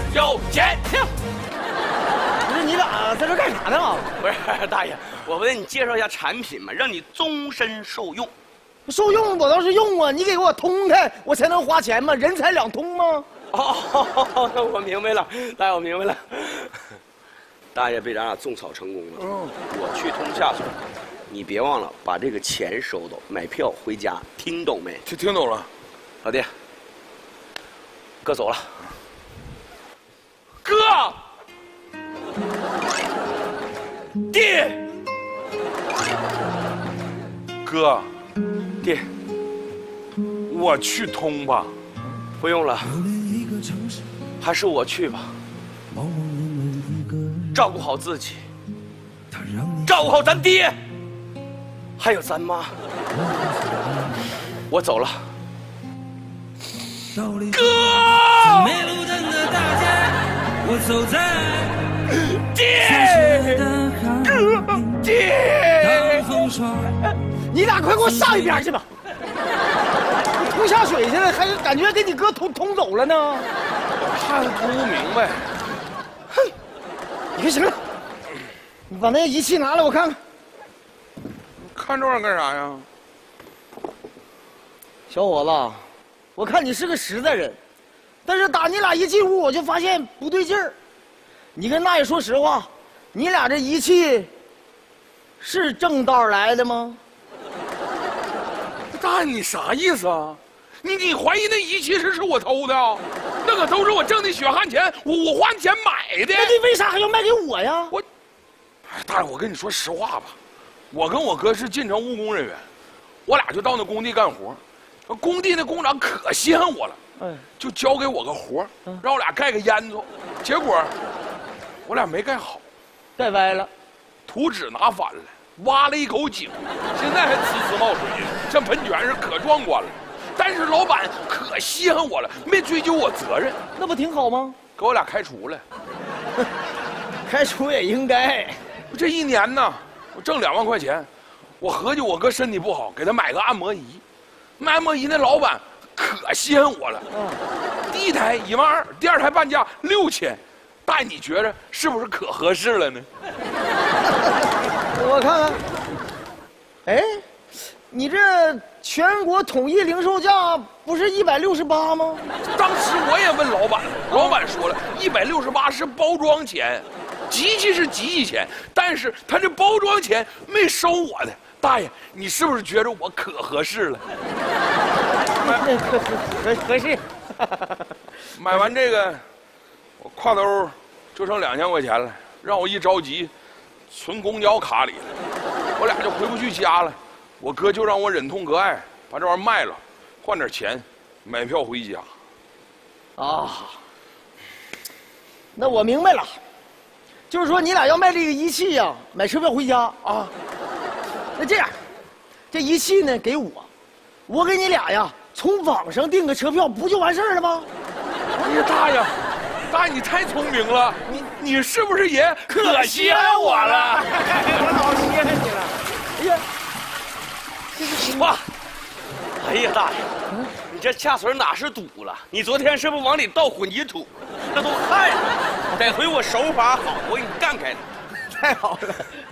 有钱。 不是你俩在这干啥呢？ 不是大爷，我为你介绍一下产品嘛，让你终身受用。 受用我倒是用啊，你给我通开，我才能花钱嘛，人财两通吗？ 哦，我明白了，大爷，我明白了。大爷被咱俩种草成功了，我去通下水，你别忘了把这个钱收到，买票回家，听懂没？ 听懂了。 老弟，哥走了。哥，爹， 哥， 爹， 我去通吧。 不用了，还是我去吧。照顾好自己，照顾好咱爹，还有咱妈。我走了，哥。爹，哥，爹， 你俩快给我上一边去吧！你通下水去了，还感觉给你哥通走了呢。 看不明白。 哼，你看行了，你把那仪器拿来我看看。 看这玩意儿干啥呀？ 小伙子，我看你是个实在人，但是打你俩一进屋，我就发现不对劲儿。你跟大爷说实话，你俩这仪器是正道来的吗？ 大爷，你啥意思啊？你怀疑那仪器是我偷的啊？那可都是我挣的血汗钱，我花钱买的。 那你为啥还要卖给我呀？ 哎，大爷，我跟你说实话吧，我跟我哥是进城务工人员，我俩就到那工地干活，工地那工长可稀罕我了，就交给我个活，让我俩盖个烟囱，结果我俩没盖好， 盖歪了， 图纸拿反了，挖了一口井，现在还呲呲冒水，这喷泉是可壮观了。但是老板可稀罕我了，没追究我责任， 那不挺好吗？ 给我俩开除了。 开除也应该。 这一年呢，我挣2万块钱，我合计我哥身体不好，给他买个按摩仪。卖按摩仪那老板可稀罕我了，第一台12000，第二台半价6000。大爷，你觉着是不是可合适了呢？ 我看看，哎，你这全国统一零售价不是168吗？ 当时我也问老板，老板说了，168是包装钱，机器是机器钱，但是他这包装钱没收我的。大爷，你是不是觉着我可合适了？ 合适。 买完这个，我挎兜就剩2000块钱了，让我一着急，存公交卡里了，我俩就回不去家了。我哥就让我忍痛割爱，把这玩意儿卖了，换点钱，买票回家。 啊，那我明白了，就是说你俩要卖这个仪器呀，买车票回家啊。那这样，这仪器呢给我给你俩呀，从网上订个车票，不就完事儿了吗？ 哎呀，大爷，你太聪明了，你是不是也可稀罕我了？ 我老稀罕你了。哎呀，这是哇！哎呀，大爷，你这下水哪是堵了？你昨天是不是往里倒混凝土？那都汗了。得亏我手法好，我给你干开了。 太好了。